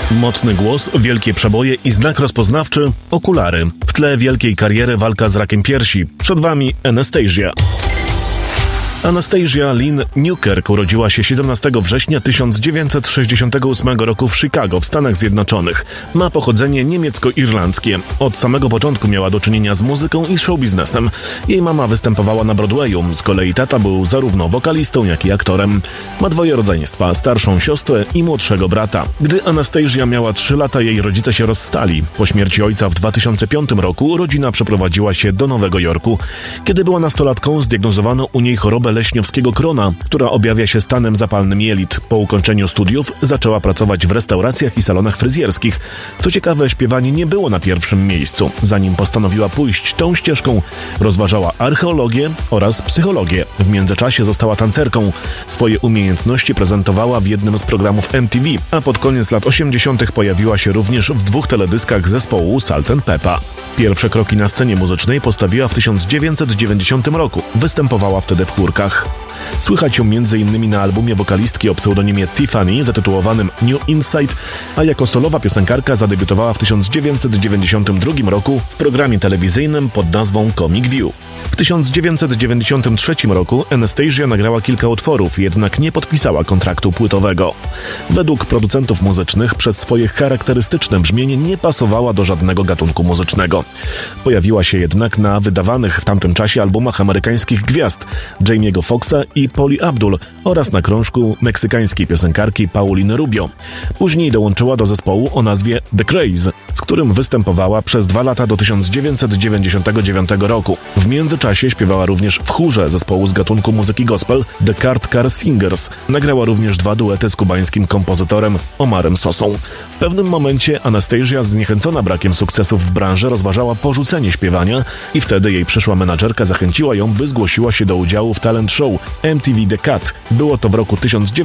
Mocny głos, wielkie przeboje i znak rozpoznawczy – okulary. W tle wielkiej kariery walka z rakiem piersi. Przed Wami Anastasia. Anastasia Lynn Newkirk urodziła się 17 września 1968 roku w Chicago w Stanach Zjednoczonych. Ma pochodzenie niemiecko-irlandzkie. Od samego początku miała do czynienia z muzyką i showbiznesem. Jej mama występowała na Broadwayu, z kolei tata był zarówno wokalistą, jak i aktorem. Ma dwoje rodzeństwa, starszą siostrę i młodszego brata. Gdy Anastasia miała 3 lata, jej rodzice się rozstali. Po śmierci ojca w 2005 roku rodzina przeprowadziła się do Nowego Jorku. Kiedy była nastolatką, zdiagnozowano u niej chorobę leśniowskiego krona, która objawia się stanem zapalnym jelit. Po ukończeniu studiów zaczęła pracować w restauracjach i salonach fryzjerskich. Co ciekawe, śpiewanie nie było na pierwszym miejscu. Zanim postanowiła pójść tą ścieżką, rozważała archeologię oraz psychologię. W międzyczasie została tancerką. Swoje umiejętności prezentowała w jednym z programów MTV, a pod koniec lat 80. pojawiła się również w 2 teledyskach zespołu Salt & Peppa. Pierwsze kroki na scenie muzycznej postawiła w 1990 roku. Występowała wtedy w chórkach. Słychać ją m.in. na albumie wokalistki o pseudonimie Tiffany zatytułowanym New Insight, a jako solowa piosenkarka zadebiutowała w 1992 roku w programie telewizyjnym pod nazwą Comic View. W 1993 roku Anastasia nagrała kilka utworów, jednak nie podpisała kontraktu płytowego. Według producentów muzycznych przez swoje charakterystyczne brzmienie nie pasowała do żadnego gatunku muzycznego. Pojawiła się jednak na wydawanych w tamtym czasie albumach amerykańskich gwiazd Jamie'ego Foxxa i Pauli Abdul oraz na krążku meksykańskiej piosenkarki Pauliny Rubio. Później dołączyła do zespołu o nazwie The Craze, z którym występowała przez 2 lata do 1999 roku. W międzyczasie śpiewała również w chórze zespołu z gatunku muzyki gospel The Cart Car Singers. Nagrała również 2 duety z kubańskim kompozytorem Omarem Sosą. W pewnym momencie Anastasia, zniechęcona brakiem sukcesów w branży, rozważała porzucenie śpiewania i wtedy jej przyszła menadżerka zachęciła ją, by zgłosiła się do udziału w talent show MTV The Cut. Było to w roku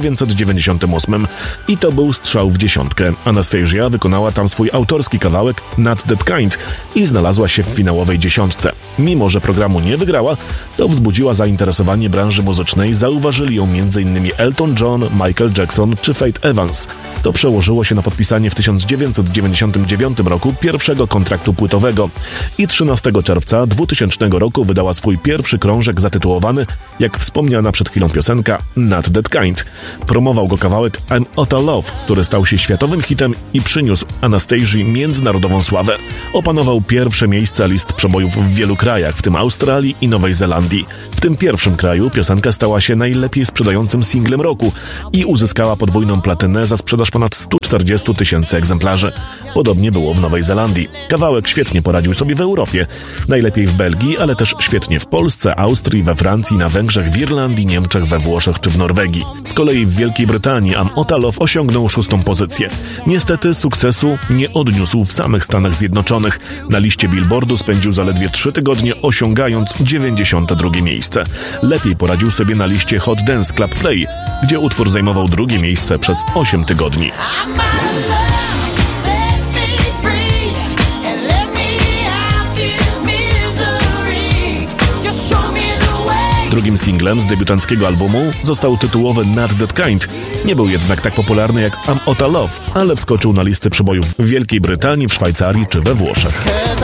1998 i to był strzał w dziesiątkę. Anastasia wykonała tam swój autorski kawałek Not That Kind i znalazła się w finałowej 10. Mimo że programu nie wygrała, to wzbudziła zainteresowanie branży muzycznej, zauważyli ją m.in. Elton John, Michael Jackson czy Faith Evans. To przełożyło się na podpisanie w 1999 roku pierwszego kontraktu płytowego i 13 czerwca 2000 roku wydała swój pierwszy krążek zatytułowany, jak wspomniana przed chwilą piosenka, Not That Kind. Promował go kawałek I'm Outta Love, który stał się światowym hitem i przyniósł Anastazii międzynarodową sławę. Opanował pierwsze miejsca list przebojów w wielu krajach, w tym Australii i Nowej Zelandii. W tym pierwszym kraju piosenka stała się najlepiej sprzedającym singlem roku i uzyskała podwójną platynę za sprzedaż ponad 140 000 egzemplarzy. Podobnie było w Nowej Zelandii. Kawałek świetnie poradził sobie w Europie. Najlepiej w Belgii, ale też świetnie w Polsce, Austrii, we Francji, na Węgrzech, w Irlandii, Niemczech, we Włoszech czy w Norwegii. Z kolei w Wielkiej Brytanii I'm Outta Love osiągnął 6. pozycję. Niestety sukcesu nie odniósł w samych Stanach Zjednoczonych. Na liście Billboardu spędził zaledwie 3 tygodnie, osiągając 92. miejsce. Lepiej poradził sobie na liście Hot Dance Club Play, gdzie utwór zajmował 2. miejsce przez 8 tygodni. Drugim singlem z debiutanckiego albumu został tytułowy Not That Kind. Nie był jednak tak popularny jak I'm Outta Love, ale wskoczył na listy przebojów w Wielkiej Brytanii, w Szwajcarii czy we Włoszech.